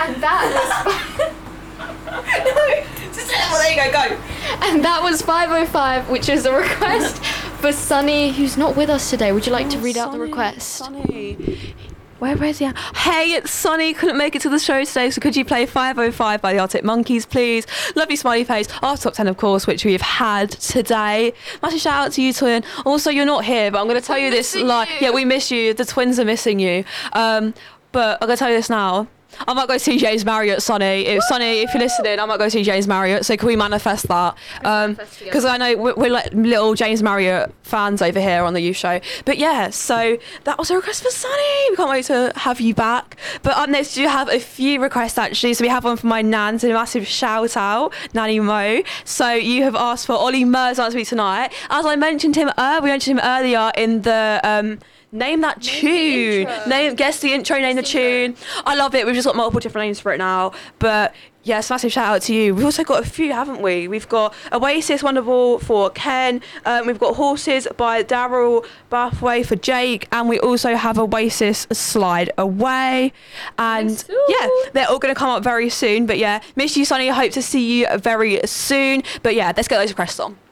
And that was... Well, there you go. And that was 505, which is a request for Sonny, who's not with us today. Would you like to read out the request? Sonny. Where's he at? Hey, it's Sonny. Couldn't make it to the show today, so could you play 505 by the Arctic Monkeys, please? Lovely smiley face. Our top 10, of course, which we've had today. Massive shout out to you, Twin. Also, you're not here, but I'm going to tell you this. Yeah, we miss you. The twins are missing you. But I'm going to tell you this now. I might go see James Marriott, Sonny. If you're listening, I might go see James Marriott. So can we manifest that? Because I know we're like little James Marriott fans over here on the Youth Show. But yeah, so that was a request for Sonny. We can't wait to have you back. But up next, we do have a few requests actually. So we have one from my nan, so a massive shout out, Nanny Mo. So you have asked for Ollie Murs to me tonight. As I mentioned him, we mentioned him earlier in the. Name that tune. Guess the intro, name the tune. I love it. We've just got multiple different names for it now. But yes, massive shout out to you. We've also got a few, haven't we? We've got Oasis, Wonderful for Ken. We've got Horses by Daryl Bathway for Jake. And we also have Oasis, Slide Away. And yeah, they're all going to come up very soon. But yeah, miss you, Sonny. I hope to see you very soon. But yeah, let's get those requests on.